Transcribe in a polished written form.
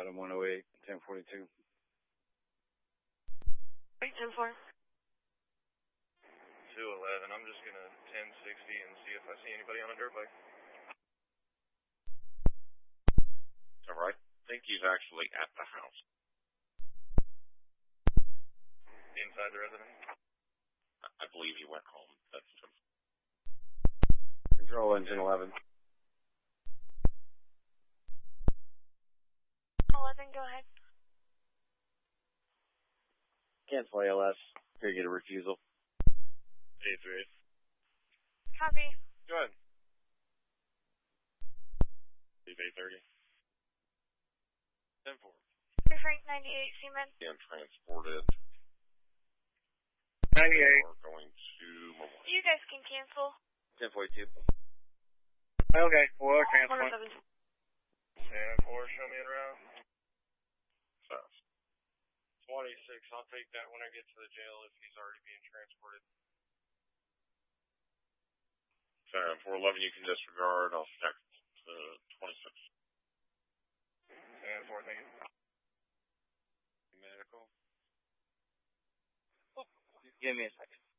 Adam 108, 1042. 10-4. 211. I'm just gonna 1060 and see if I see anybody on a dirt bike. Alright, I think he's actually at the house. Inside the residence? I believe he went home. That's him. Control engine 11. 11, go ahead. Cancel ALS. Here you get a refusal. 838. Copy. Go ahead. Leave 830. 10-4. Frank 98, Seaman. And transported. 98. We're going to Memorial. You guys can cancel. 1042. Okay, we'll cancel. 107. 10-4, show me a route. Fast. 26, I'll take that when I get to the jail if he's already being transported. 411, you can disregard. I'll check to 26. 10-4, thank you. Medical. Give me a second.